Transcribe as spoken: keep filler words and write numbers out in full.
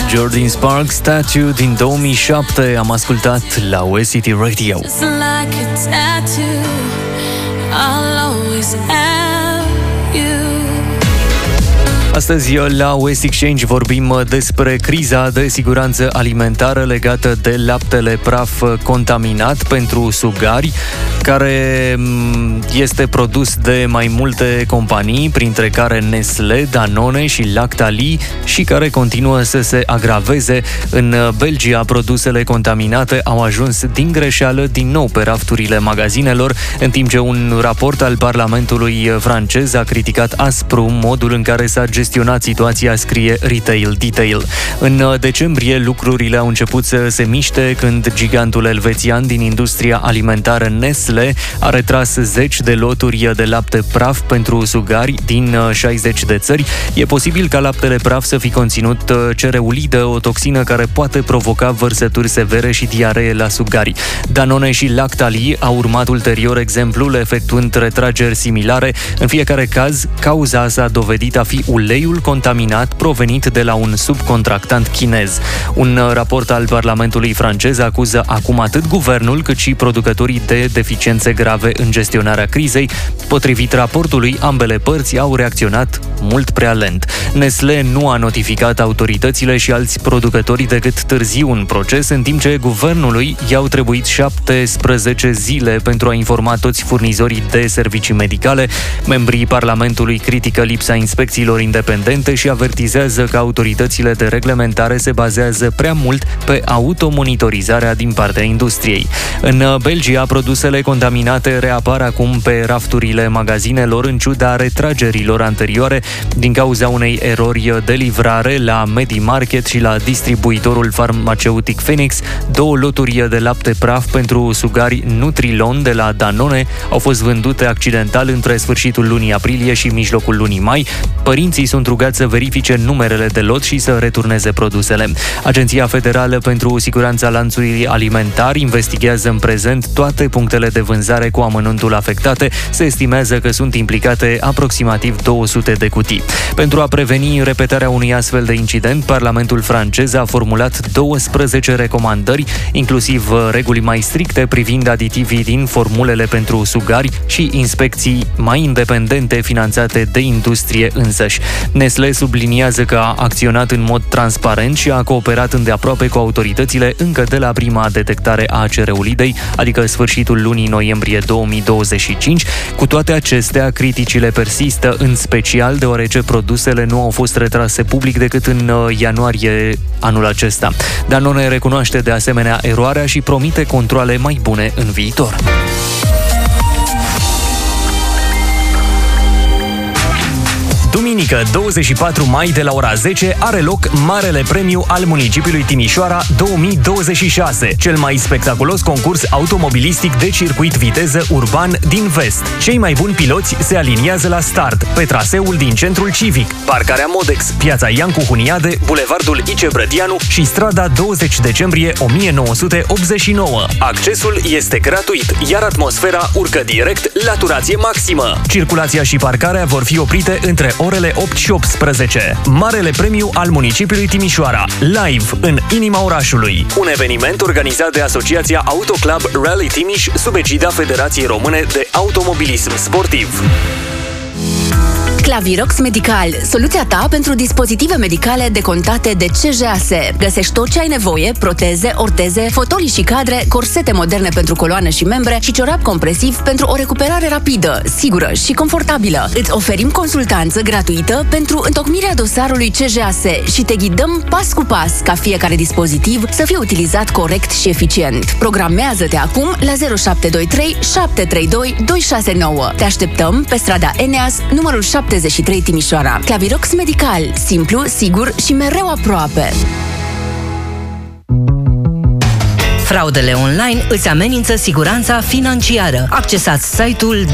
Jordan Sparks, Statue din două mii șapte. Am ascultat la O S T Radio. Astăzi la West Exchange vorbim despre criza de siguranță alimentară legată de laptele praf contaminat pentru sugari, care este produs de mai multe companii, printre care Nestlé, Danone și Lactalis, și care continuă să se agraveze. În Belgia, produsele contaminate au ajuns din greșeală din nou pe rafturile magazinelor, în timp ce un raport al Parlamentului francez a criticat aspru modul în care s-a gestionat situația, scrie Retail Detail. În decembrie, lucrurile au început să se miște când gigantul elvețian din industria alimentară Nestlé a retras zeci de loturi de lapte praf pentru sugari din șaizeci de țări. E posibil ca laptele praf să fi conținut cereulidă, o toxină care poate provoca vărsături severe și diaree la sugari. Danone și Lactalis au urmat ulterior exemplul, efectuând retrageri similare. În fiecare caz, cauza s-a dovedit a fi uleiul contaminat provenit de la un subcontractant chinez. Un raport al Parlamentului francez acuză acum atât guvernul cât și producătorii de deficiențe grave în gestionarea crizei. Potrivit raportului, ambele părți au reacționat mult prea lent. Nestlé nu a notificat autoritățile și alți producători decât târziu în proces, în timp ce guvernului i-au trebuit șaptesprezece zile pentru a informa toți furnizorii de servicii medicale. Membrii Parlamentului critică lipsa inspecțiilor independente și avertizează că autoritățile de reglementare se bazează prea mult pe automonitorizarea din partea industriei. În Belgia, produsele contaminate reapar acum pe rafturile magazinelor în ciuda retragerilor anterioare din cauza unei erori de livrare la Medimarket și la distribuitorul farmaceutic Phoenix. Două loturi de lapte praf pentru sugari Nutrilon de la Danone au fost vândute accidental între sfârșitul lunii aprilie și mijlocul lunii mai. Părinții sunt rugați să verifice numerele de lot și să returneze produsele. Agenția Federală pentru Siguranța Lanțului Alimentar investigează în prezent toate punctele de vânzare cu amănuntul afectate. Se estimează că sunt implicate aproximativ două sute de cutii. Pentru a preveni repetarea unui astfel de incident, Parlamentul francez a formulat douăsprezece recomandări, inclusiv reguli mai stricte privind aditivii din formulele pentru sugari și inspecții mai independente finanțate de industrie însăși. Nestlé subliniază că a acționat în mod transparent și a cooperat îndeaproape cu autoritățile încă de la prima detectare a cereulidei, adică sfârșitul lunii noiembrie două mii douăzeci și cinci. Cu toate acestea, criticile persistă, în special deoarece produsele nu au fost retrase public decât în ianuarie anul acesta. Danone recunoaște de asemenea eroarea și promite controale mai bune în viitor. Duminică, douăzeci și patru mai, de la ora zece, are loc Marele Premiu al municipiului Timișoara două mii douăzeci și șase, cel mai spectaculos concurs automobilistic de circuit viteză urban din vest. Cei mai buni piloți se aliniază la start pe traseul din centrul civic, parcarea Modex, piața Iancu Huniade, bulevardul Ice Brătianu și strada douăzeci decembrie o mie nouă sute optzeci și nouă. Accesul este gratuit, iar atmosfera urcă direct la turație maximă. Circulația și parcarea vor fi oprite între orele opt și optsprezece. Marele Premiu al municipiului Timișoara, live în inima orașului. Un eveniment organizat de Asociația Autoclub Rally Timiș sub egida Federației Române de Automobilism Sportiv. Clavirox Medical, soluția ta pentru dispozitive medicale decontate de C J A S. Găsești tot ce ai nevoie: proteze, orteze, fotolii și cadre, corsete moderne pentru coloane și membre și ciorap compresiv pentru o recuperare rapidă, sigură și confortabilă. Îți oferim consultanță gratuită pentru întocmirea dosarului C J A S și te ghidăm pas cu pas ca fiecare dispozitiv să fie utilizat corect și eficient. Programează-te acum la zero șapte doi trei șapte trei doi doi șase nouă. Te așteptăm pe strada Eneas, numărul șaptezeci și trei Timișoara. Clavirox Medical, simplu, sigur și mereu aproape. Fraudele online îți amenință siguranța financiară. Accesați site-ul